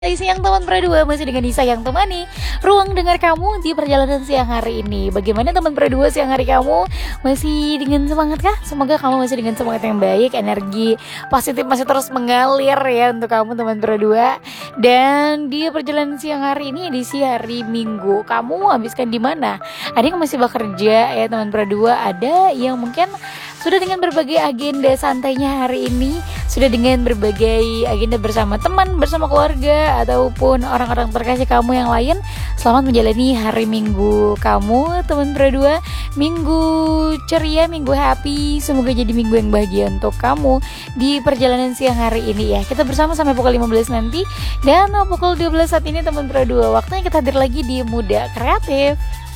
Siang teman Pradua, masih dengan Nisa yang temani ruang dengar kamu di perjalanan siang hari ini. Bagaimana teman Pradua siang hari kamu? Masih dengan semangat kah? Semoga kamu masih dengan semangat yang baik, energi positif masih terus mengalir ya untuk kamu teman Pradua. Dan di perjalanan siang hari ini edisi hari Minggu, kamu habiskan di mana? Ada yang masih bekerja ya teman Pradua, ada yang mungkin sudah dengan berbagai agenda santainya hari ini, sudah dengan berbagai agenda bersama teman, bersama keluarga, ataupun orang-orang terkasih kamu yang lain. Selamat menjalani hari Minggu kamu, teman Pradua. Minggu ceria, minggu happy. Semoga jadi minggu yang bahagia untuk kamu di perjalanan siang hari ini ya. Kita bersama sampai pukul 15 nanti. Dan pukul 12 saat ini teman Pradua, waktunya kita hadir lagi di Muda Kreatif.